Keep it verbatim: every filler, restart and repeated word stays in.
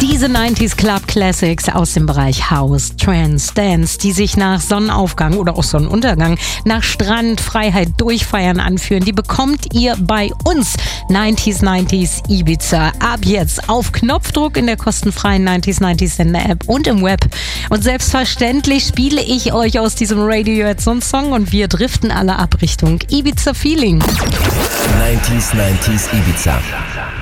Diese neunziger Club Classics aus dem Bereich House, Trance, Dance, die sich nach Sonnenaufgang oder auch Sonnenuntergang, nach Strand, Freiheit, Durchfeiern anführen, die bekommt ihr bei uns. neunziger neunziger Ibiza. Ab jetzt auf Knopfdruck in der kostenfreien neunziger neunziger Sender App und im Web. Und selbstverständlich spiele ich euch aus diesem Radio jetzt so einen Song und wir driften alle ab Richtung Ibiza Feeling. neunziger neunziger Ibiza.